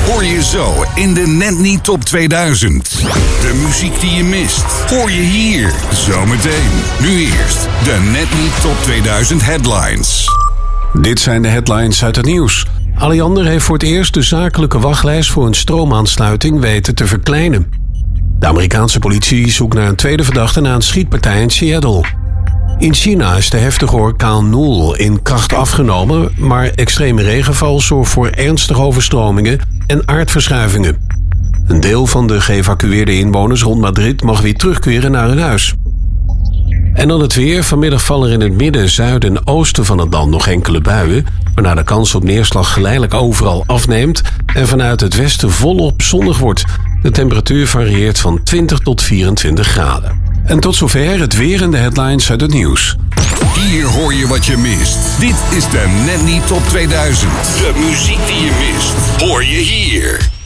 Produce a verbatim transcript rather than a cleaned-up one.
hoor je zo in de Net Niet Top tweeduizend. De muziek die je mist, hoor je hier zometeen. Nu eerst de Net Niet Top tweeduizend headlines. Dit zijn de headlines uit het nieuws. Alliander heeft voor het eerst de zakelijke wachtlijst voor een stroomaansluiting weten te verkleinen. De Amerikaanse politie zoekt naar een tweede verdachte na een schietpartij in Seattle. In China is de heftige orkaan Nul in kracht afgenomen, maar extreme regenval zorgt voor ernstige overstromingen en aardverschuivingen. Een deel van de geëvacueerde inwoners rond Madrid mag weer terugkeren naar hun huis. En dan het weer. Vanmiddag vallen er in het midden, zuiden en oosten van het land nog enkele buien, waarna de kans op neerslag geleidelijk overal afneemt en vanuit het westen volop zonnig wordt. De temperatuur varieert van twintig tot vierentwintig graden. En tot zover het weer en de headlines uit het nieuws. Hier hoor je wat je mist. Dit is de Net Niet Top tweeduizend. De muziek die je mist, hoor je hier.